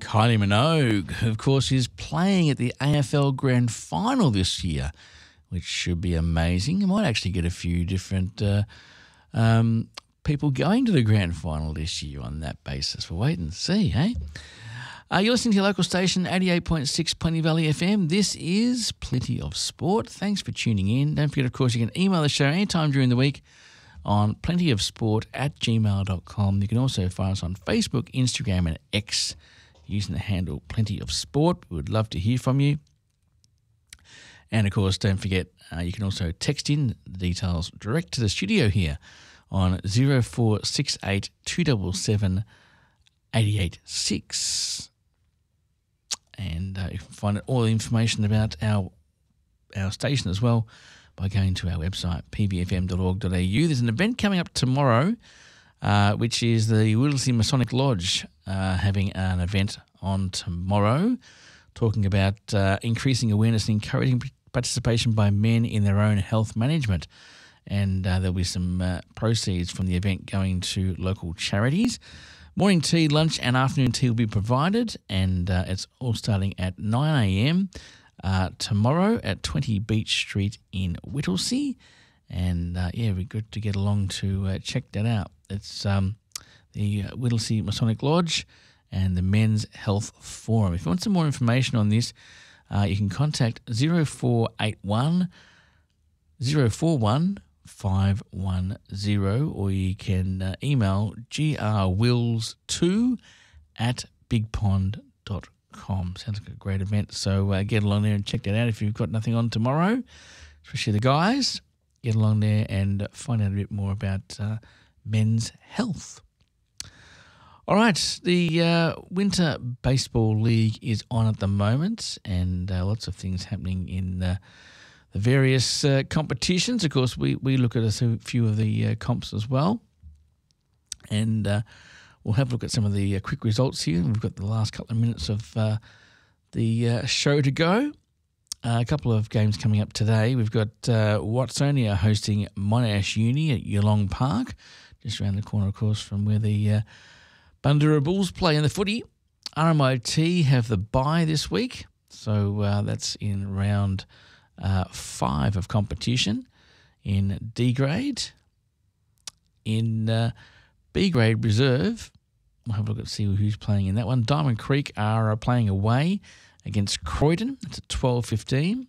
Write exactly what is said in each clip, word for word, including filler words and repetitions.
Kylie Minogue, of course, is playing at the A F L Grand Final this year, which should be amazing. You might actually get a few different uh, um, people going to the Grand Final this year on that basis. We'll wait and see, hey? Uh, you're listening to your local station, eighty-eight point six Plenty Valley F M. This is Plenty of Sport. Thanks for tuning in. Don't forget, of course, you can email the show anytime during the week on plentyofsport at gmail dot com. You can also find us on Facebook, Instagram and X using the handle Plenty of Sport. We would love to hear from you. And, of course, don't forget, uh, you can also text in the details direct to the studio here on zero four six eight two seven seven eight eight six. And uh, you can find all the information about our our station as well by going to our website, p v f m dot org dot a u. There's an event coming up tomorrow, uh, which is the Whittlesea Masonic Lodge uh, having an event on tomorrow talking about uh, increasing awareness and encouraging participation by men in their own health management. And uh, there'll be some uh, proceeds from the event going to local charities. Morning tea, lunch and afternoon tea will be provided, and uh, it's all starting at nine a.m. Uh, tomorrow at twenty Beach Street in Whittlesea. And, uh, yeah, it'd be good to get along to uh, check that out. It's um, the uh, Whittlesea Masonic Lodge and the Men's Health Forum. If you want some more information on this, uh, you can contact zero four eight one zero four one five one zero, or you can uh, email g r wills two at big pond dot com. Sounds like a great event, so uh, get along there and check that out if you've got nothing on tomorrow, especially the guys. Get along there and find out a bit more about uh, men's health. All right, the uh, Winter Baseball League is on at the moment, and uh, lots of things happening in uh, the various uh, competitions. Of course, we, we look at a few of the uh, comps as well. And uh, we'll have a look at some of the uh, quick results here. We've got the last couple of minutes of uh, the uh, show to go. Uh, a couple of games coming up today. We've got uh, Watsonia hosting Monash Uni at Yalong Park, just around the corner, of course, from where the uh, Bundoora Bulls play in the footy. R M I T have the bye this week, so uh, that's in round Uh, five of competition in D grade. In uh, B grade reserve, we'll have a look at see who's playing in that one. Diamond Creek are uh, playing away against Croydon. It's at twelve fifteen.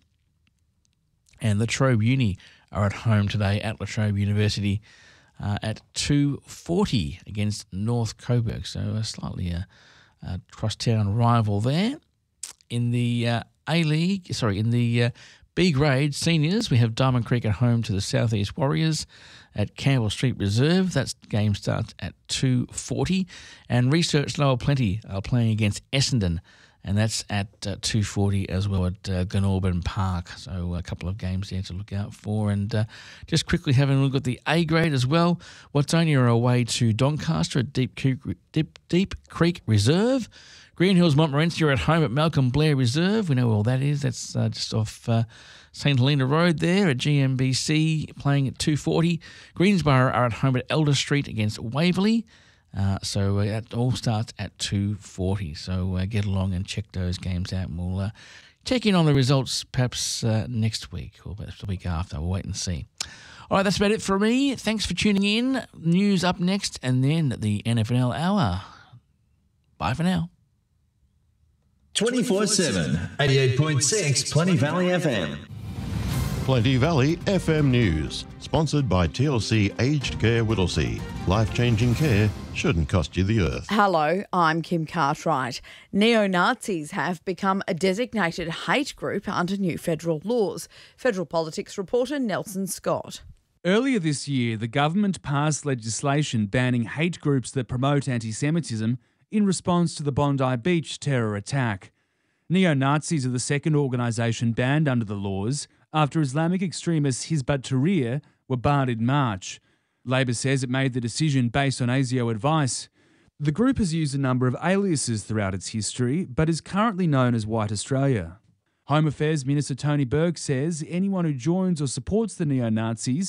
And Latrobe Uni are at home today at Latrobe University uh, at two forty against North Coburg. So a slightly uh, uh, cross-town rival there. In the uh, A-League, sorry, in the uh, B grade seniors, we have Diamond Creek at home to the Southeast Warriors at Campbell Street Reserve. That game starts at two forty. And Research Lower Plenty are playing against Essendon, and that's at uh, two forty as well at uh, Glenorban Park. So a couple of games there to look out for. And uh, just quickly having a look at the A grade as well. Watsonia are away to Doncaster at Deep Creek, Deep, Deep Creek Reserve. Green Hills Montmorency are at home at Malcolm Blair Reserve. We know where all that is. That's uh, just off uh, St Helena Road there at G M B C, playing at two forty. Greensborough are at home at Elder Street against Waverley. Uh, so uh, that all starts at two forty. So uh, get along and check those games out, and we'll uh, check in on the results perhaps uh, next week or perhaps the week after. We'll wait and see. All right, that's about it for me. Thanks for tuning in. News up next, and then the N F L Hour. Bye for now. twenty-four seven, eighty-eight point six Plenty Valley F M. Plenty Valley F M News, sponsored by T L C Aged Care Whittlesea. Life-changing care shouldn't cost you the earth. Hello, I'm Kim Cartwright. Neo-Nazis have become a designated hate group under new federal laws. Federal Politics reporter Nelson Scott. Earlier this year, the government passed legislation banning hate groups that promote anti-Semitism in response to the Bondi Beach terror attack. Neo-Nazis are the second organisation banned under the laws after Islamic extremists Hizb ut-Tahrir were barred in March. Labor says it made the decision based on ASIO advice. The group has used a number of aliases throughout its history, but is currently known as White Australia. Home Affairs Minister Tony Burke says anyone who joins or supports the neo-Nazis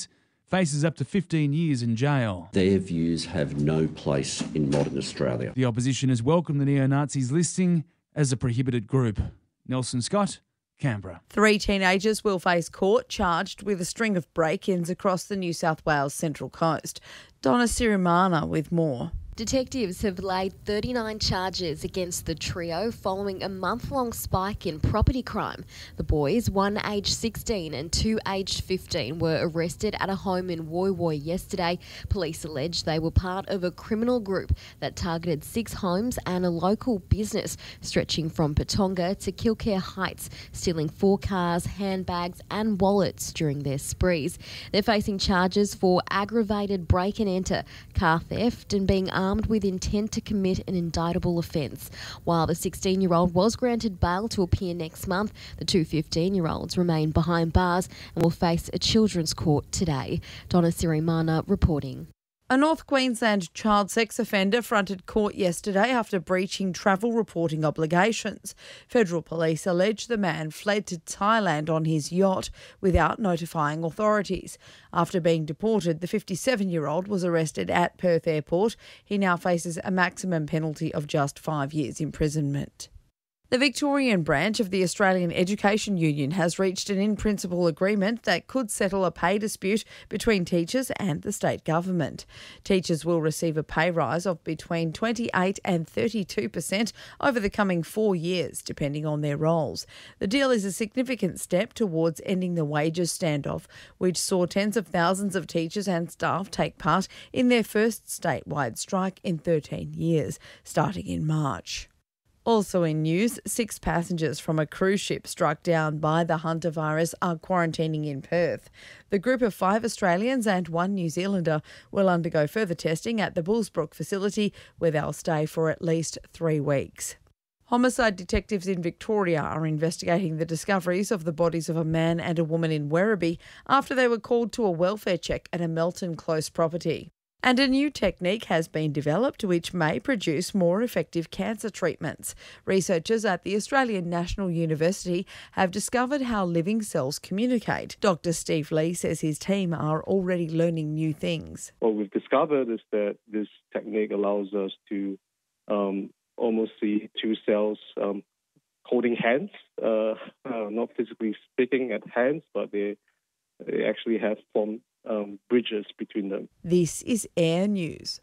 faces up to fifteen years in jail. Their views have no place in modern Australia. The opposition has welcomed the neo-Nazis listing as a prohibited group. Nelson Scott, Canberra. Three teenagers will face court charged with a string of break-ins across the New South Wales Central Coast. Donna Sirimana with more. Detectives have laid thirty-nine charges against the trio following a month-long spike in property crime. The boys, one aged sixteen and two aged fifteen, were arrested at a home in Woy Woy yesterday. Police allege they were part of a criminal group that targeted six homes and a local business, stretching from Patonga to Kilcare Heights, stealing four cars, handbags and wallets during their sprees. They're facing charges for aggravated break and enter, car theft and being armed with intent to commit an indictable offence. While the sixteen-year-old was granted bail to appear next month, the two fifteen-year-olds remain behind bars and will face a children's court today. Donna Sirimana reporting. A North Queensland child sex offender fronted court yesterday after breaching travel reporting obligations. Federal police allege the man fled to Thailand on his yacht without notifying authorities. After being deported, the fifty-seven-year-old was arrested at Perth Airport. He now faces a maximum penalty of just five years imprisonment. The Victorian branch of the Australian Education Union has reached an in-principle agreement that could settle a pay dispute between teachers and the state government. Teachers will receive a pay rise of between twenty-eight and thirty-two percent over the coming four years, depending on their roles. The deal is a significant step towards ending the wages standoff, which saw tens of thousands of teachers and staff take part in their first statewide strike in thirteen years, starting in March. Also in news, six passengers from a cruise ship struck down by the Hunter virus are quarantining in Perth. The group of five Australians and one New Zealander will undergo further testing at the Bullsbrook facility, where they'll stay for at least three weeks. Homicide detectives in Victoria are investigating the discoveries of the bodies of a man and a woman in Werribee after they were called to a welfare check at a Melton Close property. And a new technique has been developed which may produce more effective cancer treatments. Researchers at the Australian National University have discovered how living cells communicate. Doctor Steve Lee says his team are already learning new things. What we've discovered is that this technique allows us to um, almost see two cells um, holding hands, uh, uh, not physically speaking at hands, but they, they actually have formed Um, bridges between them. This is Air News.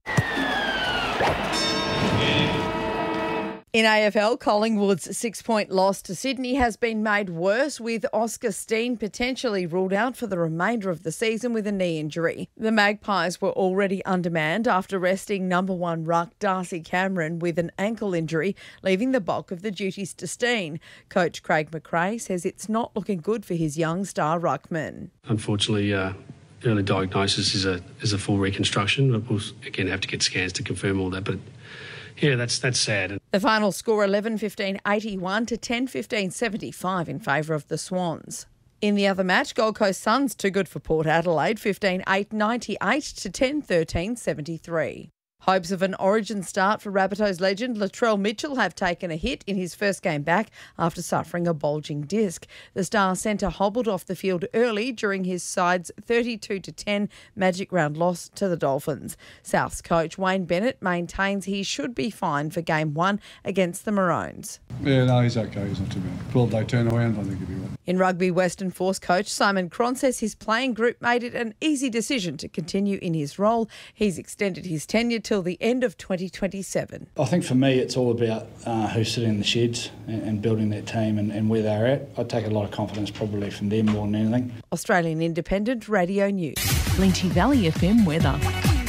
In A F L, Collingwood's six-point loss to Sydney has been made worse, with Oscar Steen potentially ruled out for the remainder of the season with a knee injury. The Magpies were already undermanned after resting number one ruck Darcy Cameron with an ankle injury, leaving the bulk of the duties to Steen. Coach Craig McRae says it's not looking good for his young star ruckman. Unfortunately, uh early diagnosis is a is a full reconstruction, but we'll again have to get scans to confirm all that. But yeah, that's that's sad. The final score eleven fifteen eighty-one to ten fifteen seventy-five in favour of the Swans. In the other match, Gold Coast Suns too good for Port Adelaide, fifteen eight ninety-eight to ten thirteen seventy-three. Hopes of an Origin start for Rabbitohs legend Latrell Mitchell have taken a hit in his first game back after suffering a bulging disc. The star centre hobbled off the field early during his side's thirty-two to ten Magic Round loss to the Dolphins. South's coach Wayne Bennett maintains he should be fine for game one against the Maroons. Yeah, no, he's okay. He's not too bad. twelve-day turnaround, I think he'll be right. In rugby, Western Force coach Simon Cron says his playing group made it an easy decision to continue in his role. He's extended his tenure till the end of twenty twenty-seven. I think for me it's all about uh, who's sitting in the sheds and, and building that team and, and where they're at. I take a lot of confidence probably from them more than anything. Australian Independent Radio News. Plenty Valley F M weather.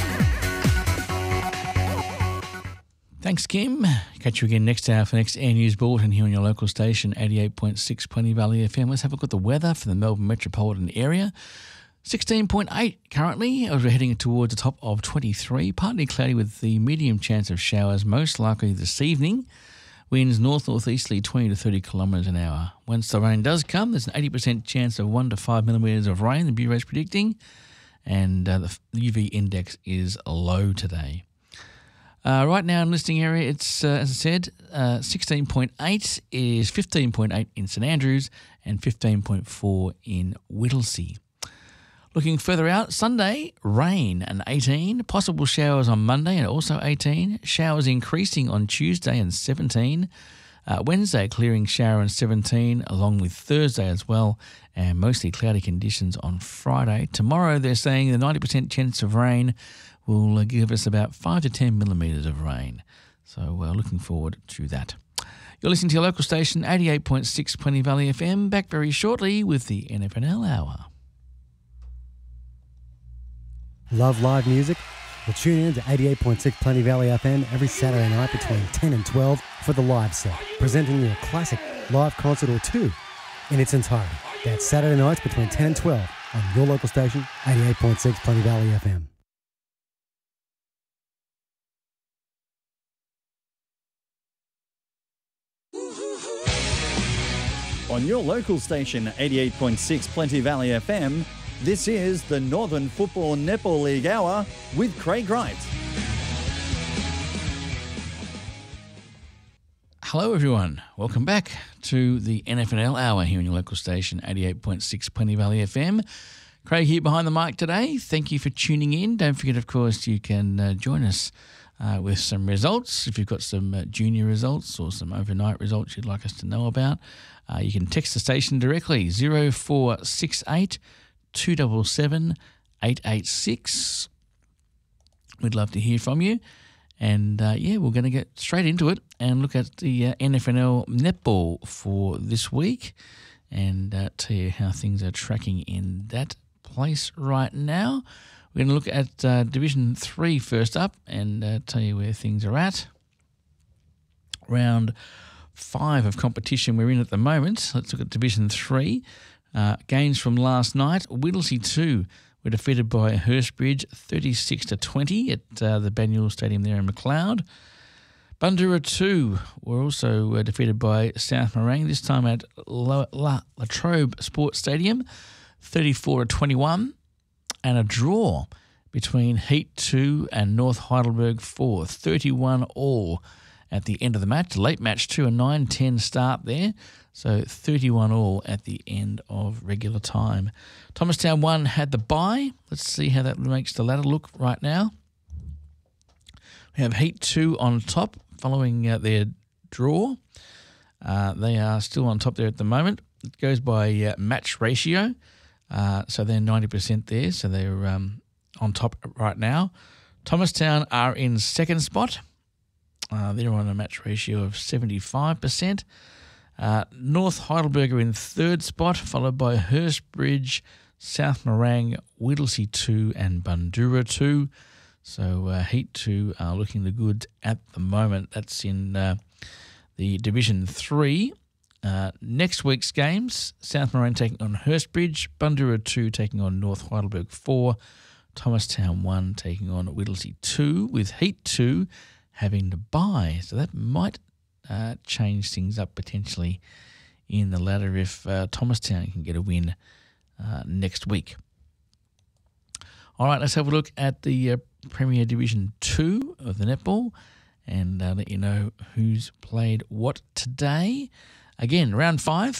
Thanks, Kim. Catch you again next hour for next Air News Bulletin here on your local station, eighty-eight point six Plenty Valley F M. Let's have a look at the weather for the Melbourne metropolitan area. sixteen point eight currently, as we're heading towards the top of twenty-three. Partly cloudy with the medium chance of showers, most likely this evening. Winds north-northeasterly twenty to thirty kilometres an hour. Once the rain does come, there's an eighty percent chance of one to five millimetres of rain, the Bureau is predicting, and uh, the U V index is low today. Uh, right now in listing area, it's, uh, as I said, uh, sixteen point eight is fifteen point eight in St Andrews and fifteen point four in Whittlesea. Looking further out, Sunday, rain and eighteen. Possible showers on Monday and also eighteen. Showers increasing on Tuesday and seventeen. Uh, Wednesday, clearing shower and seventeen, along with Thursday as well, and mostly cloudy conditions on Friday. Tomorrow, they're saying the ninety percent chance of rain will give us about five to ten millimetres of rain. So we're uh, looking forward to that. You're listening to your local station, eighty-eight point six Plenty Valley F M. Back very shortly with the N F N L Hour. Love live music? Well, tune in to eighty-eight point six Plenty Valley F M every Saturday night between ten and twelve for the live set, presenting you a classic live concert or two in its entirety. That's Saturday nights between ten and twelve on your local station, eighty-eight point six Plenty Valley F M. On your local station, eighty-eight point six Plenty Valley F M, this is the Northern Football Netball League Hour with Craig Wright. Hello everyone, welcome back to the N F N L Hour here on your local station, eighty-eight point six Plenty Valley F M. Craig here behind the mic today. Thank you for tuning in. Don't forget, of course, you can uh, join us uh, with some results. If you've got some uh, junior results or some overnight results you'd like us to know about, uh, you can text the station directly, zero four six eight two seven seven eight eight six. We'd love to hear from you. And, uh, yeah, we're going to get straight into it and look at the uh, N F N L netball for this week and uh, tell you how things are tracking in that place right now. We're going to look at uh, Division three first up and uh, tell you where things are at. Round five of competition we're in at the moment. Let's look at Division three. Uh, games from last night. Whittlesea two were defeated by Hurstbridge thirty-six to twenty at uh, the Banyule Stadium there in McLeod. Bundoora two were also uh, defeated by South Morang, this time at La, La, Latrobe Sports Stadium, thirty-four to twenty-one, and a draw between Heat two and North Heidelberg four, thirty-one all at the end of the match. Late match two, a nine ten start there. So thirty-one all at the end of regular time. Thomastown one had the bye. Let's see how that makes the ladder look right now. We have Heat two on top following uh, their draw. Uh, they are still on top there at the moment. It goes by uh, match ratio. Uh, so they're ninety percent there. So they're um, on top right now. Thomastown are in second spot. Uh, they're on a match ratio of seventy-five percent. Uh, North Heidelberg are in third spot, followed by Hurstbridge, South Morang, Whittlesea two and Bundoora two. So uh, Heat two are looking the good at the moment. That's in uh, the Division three. Uh, next week's games, South Morang taking on Hurstbridge, Bundoora two taking on North Heidelberg four, Thomastown one taking on Whittlesea two, with Heat two having to bye. So that might Uh, change things up potentially in the ladder if uh, Thomastown can get a win uh, next week. All right, let's have a look at the uh, Premier Division two of the netball and uh, let you know who's played what today. Again, round five,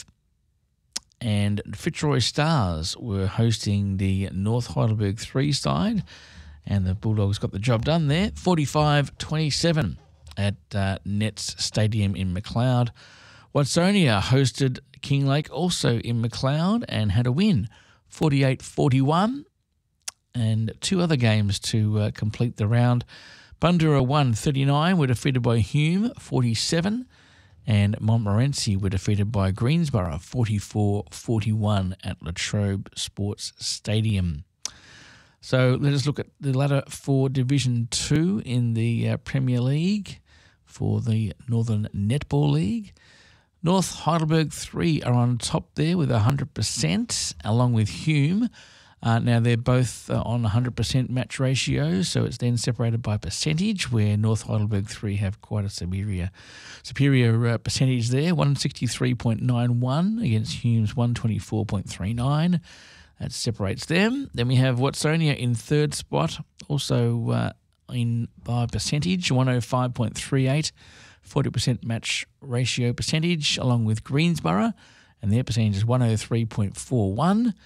and Fitzroy Stars were hosting the North Heidelberg three side, and the Bulldogs got the job done there, forty-five twenty-seven. At uh, Nets Stadium in McLeod. Watsonia hosted Kinglake also in McLeod and had a win, forty-eight forty-one. And two other games to uh, complete the round. Bundoora one thirty-nine were defeated by Hume, forty-seven. And Montmorency were defeated by Greensborough, forty-four forty-one at Latrobe Sports Stadium. So let us look at the ladder for Division two in the uh, Premier League for the Northern Netball League. North Heidelberg three are on top there with one hundred percent, along with Hume. Uh, now, they're both uh, on one hundred percent match ratio, so it's then separated by percentage, where North Heidelberg three have quite a superior superior uh, percentage there, one sixty-three point nine one against Hume's one twenty-four point three nine. That separates them. Then we have Watsonia in third spot, also uh, in by percentage, one oh five point three eight, forty percent match ratio percentage, along with Greensborough, and their percentage is one oh three point four one.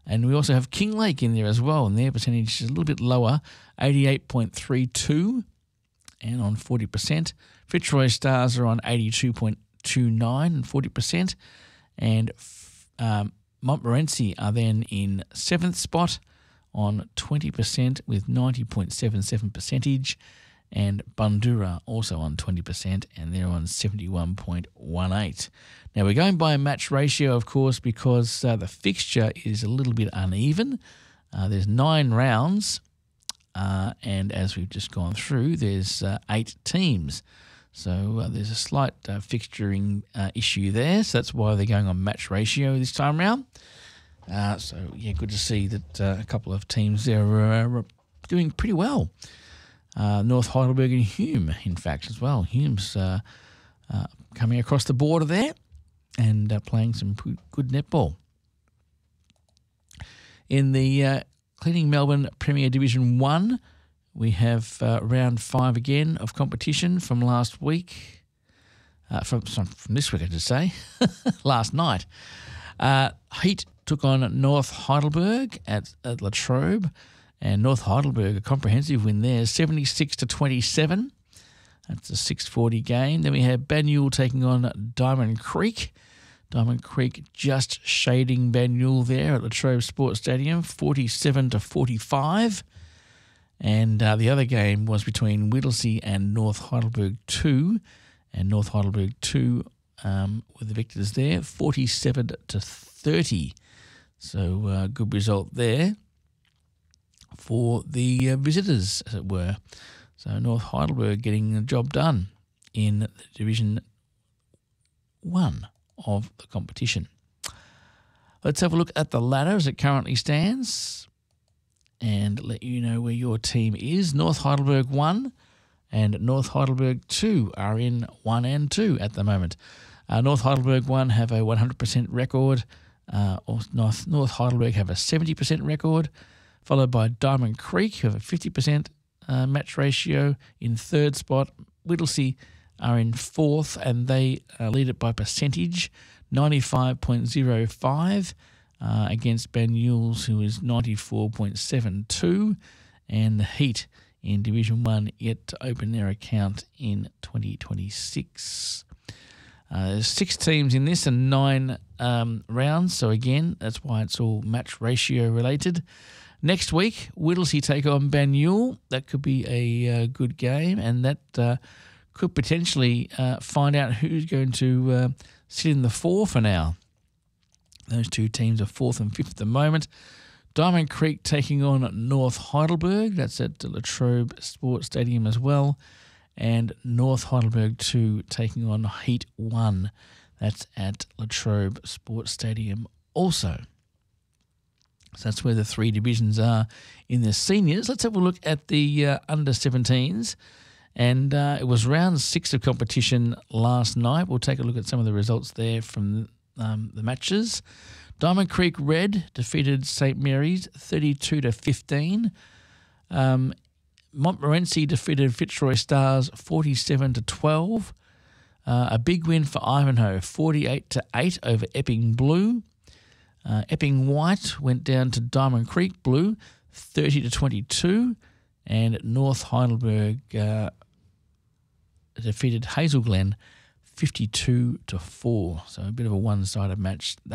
And we also have Kinglake in there as well, and their percentage is a little bit lower, eighty-eight point three two and on forty percent. Fitzroy Stars are on eighty-two point two nine and forty percent. And um, Montmorency are then in seventh spot on twenty percent with ninety point seven seven percentage. And Bundoora also on twenty percent, and they're on seventy-one point one eight. Now, we're going by a match ratio, of course, because uh, the fixture is a little bit uneven. Uh, there's nine rounds, uh, and as we've just gone through, there's uh, eight teams. So uh, there's a slight uh, fixturing uh, issue there, so that's why they're going on match ratio this time round. Uh, so, yeah, good to see that uh, a couple of teams there are uh, doing pretty well. Uh, North Heidelberg and Hume, in fact, as well. Hume's uh, uh, coming across the border there and uh, playing some good netball. In the uh, Cleaning Melbourne Premier Division one, we have uh, round five again of competition from last week. Uh, from, from this week, I should say. Last night. Uh, Heat took on North Heidelberg at, at Latrobe. And North Heidelberg, a comprehensive win there, seventy-six to twenty-seven. That's a six forty game. Then we have Banyule taking on Diamond Creek. Diamond Creek just shading Banyule there at Latrobe Sports Stadium, forty-seven to forty-five. And uh, the other game was between Whittlesea and North Heidelberg two. And North Heidelberg two um, with the victors there, forty-seven to thirty. So uh, good result there for the uh, visitors, as it were. So North Heidelberg getting the job done in the Division one of the competition. Let's have a look at the ladder as it currently stands and let you know where your team is. North Heidelberg one and North Heidelberg two are in one and two at the moment. Uh, North Heidelberg one have a one hundred percent record. Uh, North, North Heidelberg have a seventy percent record, followed by Diamond Creek, who have a fifty percent uh, match ratio in third spot. Whittlesea are in fourth, and they uh, lead it by percentage, ninety-five point zero five uh, against Banyuls, who is ninety-four point seven two, and the Heat in Division one yet to open their account in twenty twenty-six. Uh, there's six teams in this and nine um, rounds, so again, that's why it's all match ratio related. Next week, Whittlesea take on Banyule. That could be a uh, good game, and that uh, could potentially uh, find out who's going to uh, sit in the four for now. Those two teams are fourth and fifth at the moment. Diamond Creek taking on North Heidelberg. That's at Latrobe Sports Stadium as well. And North Heidelberg two taking on Heat one. That's at Latrobe Sports Stadium also. So that's where the three divisions are in the seniors. Let's have a look at the uh, under seventeens. And uh, it was round six of competition last night. We'll take a look at some of the results there from um, the matches. Diamond Creek Red defeated Saint Mary's thirty-two to fifteen. Um, Montmorency defeated Fitzroy Stars forty-seven to twelve. Uh, a big win for Ivanhoe, forty-eight to eight over Epping Blue. Uh, Epping White went down to Diamond Creek Blue, thirty to twenty-two, and North Heidelberg uh, defeated Hazel Glen, fifty-two to four. So a bit of a one-sided match.